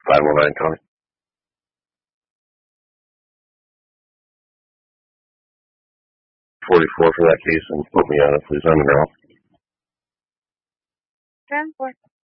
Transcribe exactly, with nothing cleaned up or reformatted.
five one nine, Tony. forty-four for that case, and put me on it, please. I'm in the ten four.